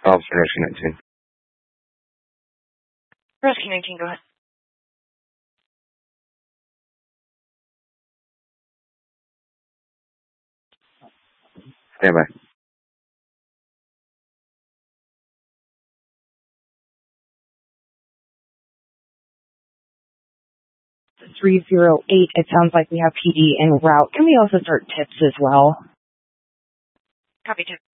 Officer Rescue 19. Rescue 19, go ahead. Stand by. .308, it sounds like we have PD en route. Can we also start tips as well? Copy, tip.